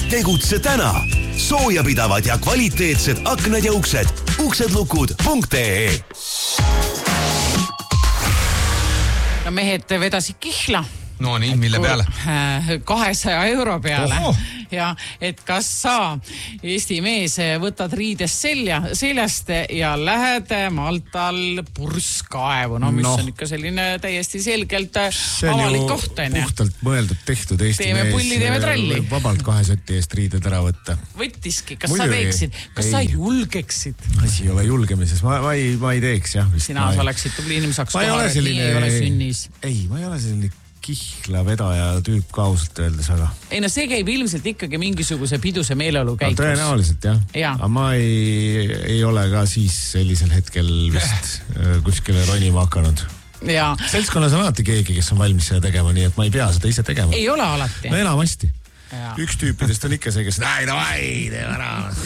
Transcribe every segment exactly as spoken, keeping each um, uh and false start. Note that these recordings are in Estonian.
Tegutse täna. Soojapidavad ja kvaliteetsed aknad ja uksed. uksedlukud punkt ee. No mehed vedasid kihla. No nii, mille peale? kahesaja euro peale. Oho. Ja et kas sa, Eesti mees, võtad riidest selja, seljast ja lähed Maltal purskaevu. No mis no. on ikka selline täiesti selgelt avalik koht. Puhtalt mõeldud tehtud Eesti teeme mees. Pulli, teeme tralli. Vabalt kahe seti eest riided ära võtta. Võttiski. Kas Muidu sa teeksid? Kas ei. sa julgeksid? Asi ei ole julgemises. Ma, ma, ei, ma ei teeks, jah. Sina ma oleksid tubli inimesaks kohal, et nii ei ole sünnis. Ei, ma ei ole selline kihla vedaja tüüp ka ausalt öeldes, aga... Ei no see käib ilmselt ikkagi mingisuguse piduse meeleolu käikus. No, tõenäoliselt jah. Ja. Aga ma ei, ei ole ka siis sellisel hetkel vist kuskile ronima hakanud. Ja. Seltskonnas on alati keegi, kes on valmis seda tegema, nii et ma ei pea seda ise tegema. Ei ole alati. No enamasti. Ja. Üks tüüpidest on ikka see, kes näi, no ei, tee ära.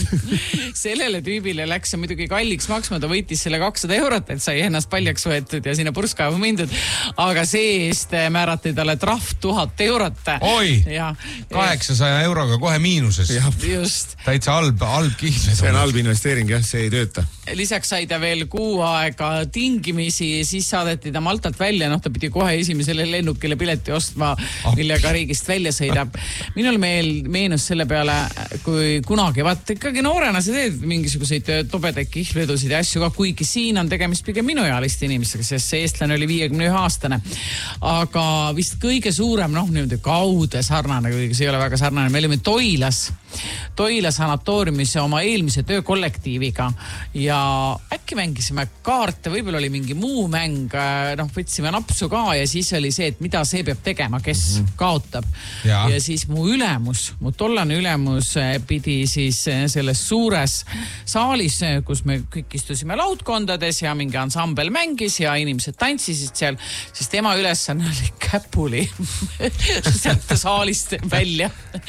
Sellele tüübile läks see muidugi kalliks maksma, ta võitis selle kakssada eurot, et sai ennast paljaks võetud ja sinna purskaevu mindud. Aga see eest määrati talle trahv tuhat eurot. Oi, ja. kaheksasaja euroga kohe miinuses. Ja. Just. Täitsa halb, halb kihle. See on halb investeering, jah, see ei tööta. Lisaks sai ta veel kuu aega tingimisi, siis saadeti ta Maltalt välja, noh ta pidi kohe esimesele lennukile pileti ostma, millega riigist välja sõidab. Minul meil meenus selle peale, kui kunagi, vaat ikkagi noorena sa teed mingisuguseid tobedaid kihlvedusid ja asju ka, kuigi siin on tegemist pigem minuealiste inimestega, sest see eestlane oli viiekümne ühe aastane. Aga vist kõige suurem, noh, niimoodi kaude sarnane, kuigi see ei ole väga sarnane. Me olime Toilas, Toila sanatooriumis oma eelmise töökollektiiviga ja äkki mängisime kaarte, võib-olla oli mingi muu mäng, noh, võtsime napsu ka ja siis oli see, et mida see peab tegema, kes mm-hmm. kaotab. Ja. ja siis mu ülemus, mu tollane ülemus pidi siis selles suures saalis, kus me kõik istusime laudkondades ja mingi ansambel mängis ja inimesed tantsisid seal, siis tema ülesanne oli käpuli sealt saalist välja,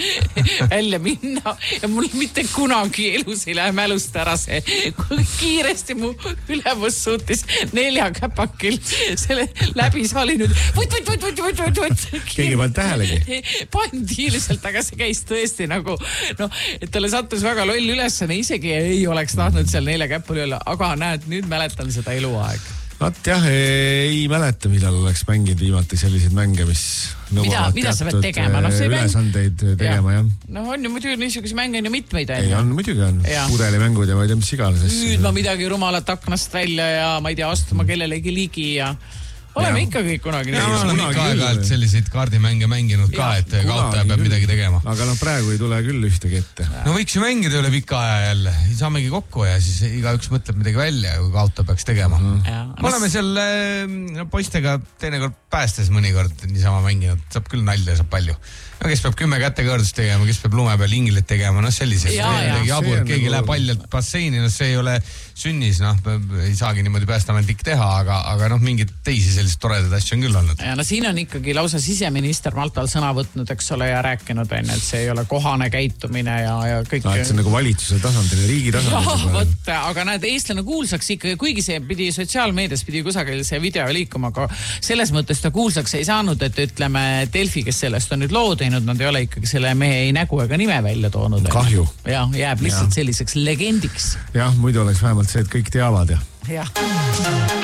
välja minna ja mul mitte kunagi elus ei lähe mälust ära see, kui kiiresti mu ülemus suutis nelja käpakil selle läbi saali nüüd võt, võt, võt, võt, võt, võt, võt. Keegi pannud tähelegi? Pandi ilmselt, aga see käis tõesti nagu, noh, et talle sattus väga loll ülesanne, isegi ei oleks tahtnud seal nelja käpuli olla, aga näed, nüüd mäletan seda eluaeg. Vaat jah, ei mäleta, millal oleks mänginud viimati selliseid mänge, mis mida, mida sa pead tegema? No, ülesandeid tegema, jah. No on ju muidugi niisuguse mänge on ju mitmeid. Ei, on muidugi on. Pudelimängud ja ma ei tea, mis iganes. Nüüd ma midagi rumalat aknast välja ja ma ei tea, astuma kellelegi ligi ja... Oleme ja. Ikka kõik kunagi. Ja, ja oleme ikka aeg-ajalt selliseid kaardimänge mänginud ka, et kaotaja peab küll. Midagi tegema. Aga no praegu ei tule küll ühtegi ette. No võiks ju mängida üle pika aja jälle. Saamegi kokku ja siis igaüks mõtleb midagi välja, kui kaotaja peaks tegema. Mm. Oleme seal no, poistega teinekord päästes mõnikord niisama mänginud. Saab küll nalja, saab palju. No kes peab kümme kätekõrdust tegema, kes peab lume peal inglit tegema, no sellised. Jabur, keegi läheb paljalt basseini, no see ei ole sünnis, noh, ei saagi niimoodi päästamandik teha, aga, aga noh, mingid teisi sellised toredad asju on küll olnud. Ja no siin on ikkagi lausa siseminister Maltal sõna võtnud, eks ole, ja rääkinud, et see ei ole kohane käitumine ja, ja kõik. No, et see on nagu valitsuse tasandil ja riigi tasandil. Ja, võt, aga näed, eestlane kuulsaks ikkagi, kuigi see pidi sotsiaalmeedias pidi kusagil see video liikuma, aga selles mõttes ta kuulsaks ei saanud, et ütleme Delfi, kes sellest on nüüd lood teinud, nad ei ole ikkagi selle mehe ei nägu ega nime välja toonud. Kahju. Ja, jääb lihtsalt ja. Selliseks legendiks. Jah, muidu oleks vähemalt see, et kõik teavad ja. Jah.